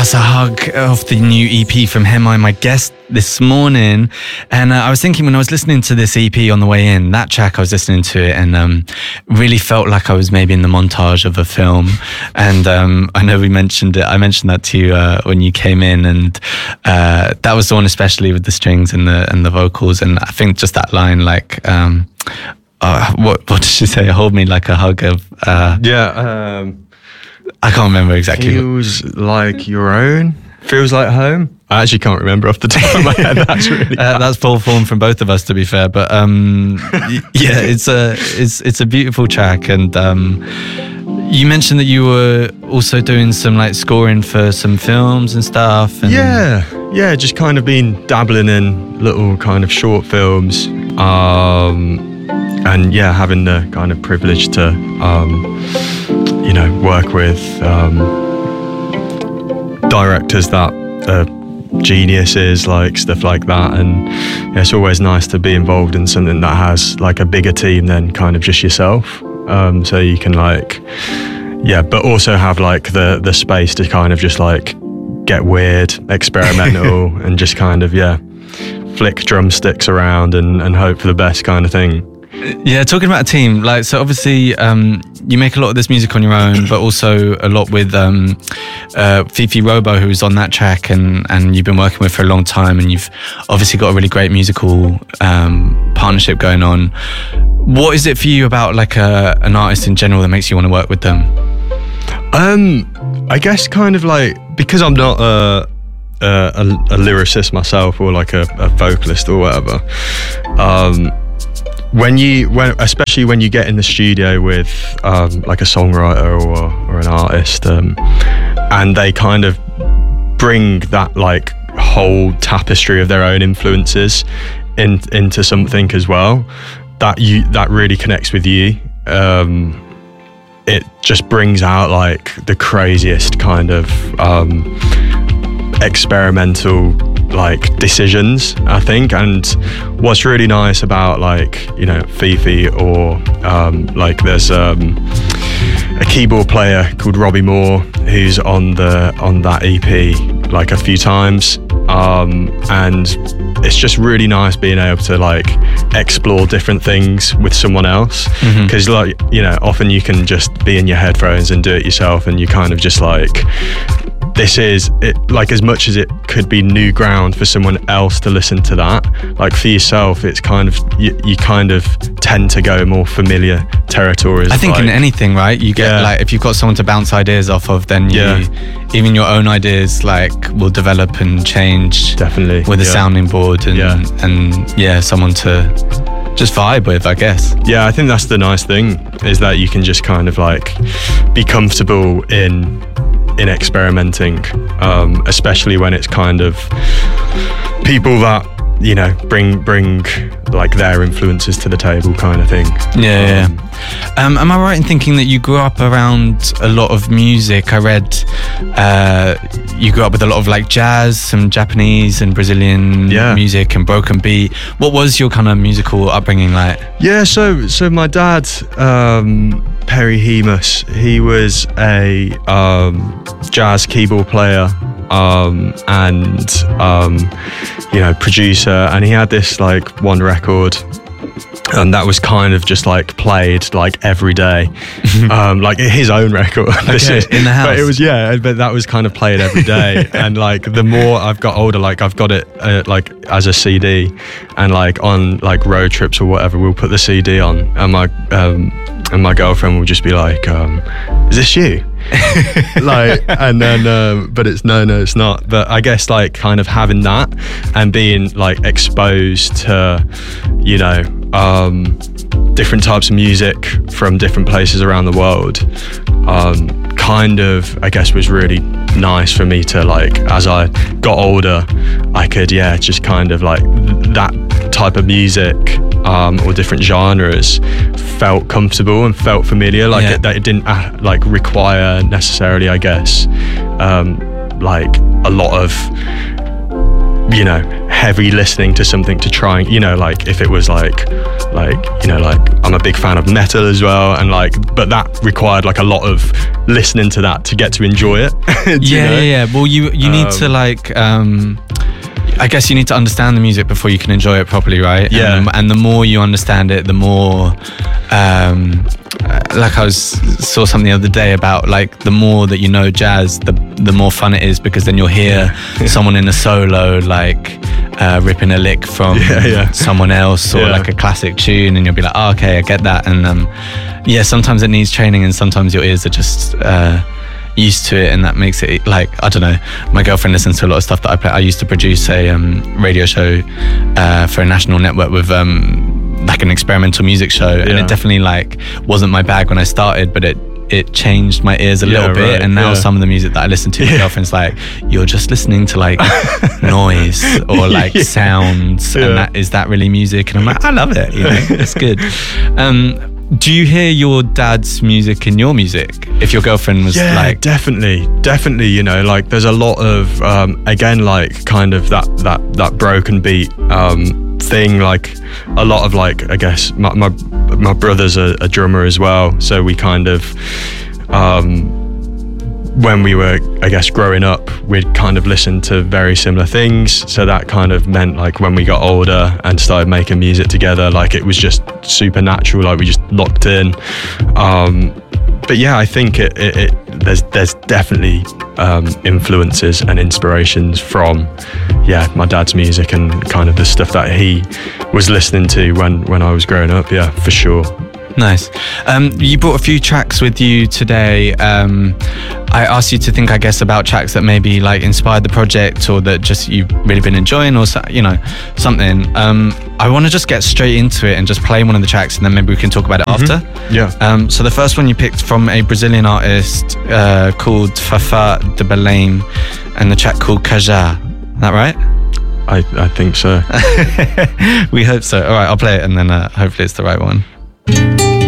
That's a hug of the new EP from Hemi, my guest this morning. And I was thinking when I was listening to this EP on the way in, that track I was listening to it and really felt like I was maybe in the montage of a film. And I know we mentioned it. I mentioned that to you when you came in, and that was the one especially with the strings and the vocals. And I think just that line, like, what did she say? Hold me like a hug of... I can't remember exactly. Feels like your own. Feels like home. I actually can't remember off the top of my head. That's really that's full form from both of us, to be fair. But yeah, it's a beautiful track. And you mentioned that you were also doing some like scoring for some films and stuff. And yeah, just kind of been dabbling in little kind of short films. And yeah, having the kind of privilege to work with directors that are geniuses, like stuff like that. And yeah, it's always nice to be involved in something that has like a bigger team than kind of just yourself. So you can but also have like the space to kind of just like get weird, experimental, and just kind of flick drumsticks around and hope for the best kind of thing. Yeah, talking about a team, like, so obviously you make a lot of this music on your own, but also a lot with Fifi Robo, who's on that track, and you've been working with for a long time, and you've obviously got a really great musical partnership going on. What is it for you about like an artist in general that makes you want to work with them? I guess kind of like, because I'm not a lyricist myself, or like a vocalist or whatever, especially when you get in the studio with like a songwriter or an artist, and they kind of bring that like whole tapestry of their own influences into something as well, that really connects with you. It just brings out like the craziest kind of experimental like decisions, I think. And what's really nice about like Fifi, or like there's a keyboard player called Robbie Moore who's on that EP like a few times, and it's just really nice being able to like explore different things with someone else, because often you can just be in your headphones and do it yourself, and you kind of just like, this is it, like, as much as it could be new ground for someone else to listen to that, like for yourself it's kind of you kind of tend to go more familiar territories. I think like, in anything, right, you get like, if you've got someone to bounce ideas off of, then even your own ideas like will develop and change, definitely, with a sounding board and someone to just vibe with, I guess. Yeah, I think that's the nice thing, is that you can just kind of like be comfortable in experimenting, especially when it's kind of people that bring like their influences to the table, kind of thing. Am I right in thinking that you grew up around a lot of music? I read you grew up with a lot of like jazz, some Japanese and Brazilian music, and broken beat. What was your kind of musical upbringing like? So my dad, Perry Hemus, he was a jazz keyboard player, and producer, and he had this like one record, and that was kind of just like played like every day, like his own record. In the house. But it was but that was kind of played every day. And like the more I've got older, like I've got it like as a CD, and like on like road trips or whatever, we'll put the CD on, and my girlfriend will just be like, is this you? Like, and then but it's no, it's not. But I guess like kind of having that and being like exposed to different types of music from different places around the world, kind of, I guess, was really nice for me to like, as I got older, I could just kind of like that type of music, or different genres felt comfortable and felt familiar, like it didn't like require necessarily, I guess, like a lot of heavy listening to something to try and, you know, like if it was like you know, like I'm a big fan of metal as well, and like, but that required like a lot of listening to that to get to enjoy it. Yeah. Well, you need to like I guess you need to understand the music before you can enjoy it properly, right? Yeah. And the more you understand it, the more like I saw something the other day about like the more that you know jazz, the more fun it is, because then you'll hear someone in a solo like ripping a lick from someone else, or like a classic tune, and you'll be like, oh, okay, I get that. And sometimes it needs training, and sometimes your ears are just used to it, and that makes it like, I don't know, my girlfriend listens to a lot of stuff that I play. I used to produce a radio show for a national network with like an experimental music show, and it definitely like wasn't my bag when I started, but it changed my ears a little bit, right, and now some of the music that I listen to, my girlfriend's like, you're just listening to like noise or like sounds, and is that really music? And I'm like, I love it, you know, it's good. Do you hear your dad's music in your music? If your girlfriend was like... definitely, you know, like there's a lot of, again, like kind of that broken beat thing, like a lot of like, I guess, my brother's a drummer as well, so we kind of, when we were, I guess, growing up, we'd kind of listen to very similar things. So that kind of meant like when we got older and started making music together, like it was just super natural, like we just locked in. But yeah, I think there's definitely influences and inspirations from my dad's music and kind of the stuff that he was listening to when I was growing up. Yeah, for sure. Nice. You brought a few tracks with you today. I asked you to think, I guess, about tracks that maybe like inspired the project, or that just you've really been enjoying, or you know, something. I want to just get straight into it and just play one of the tracks, and then maybe we can talk about it after. Yeah. So the first one you picked from a Brazilian artist called Fafá de Belém, and the track called Cajá. Is that right? I think so. We hope so. All right, I'll play it, and then hopefully it's the right one.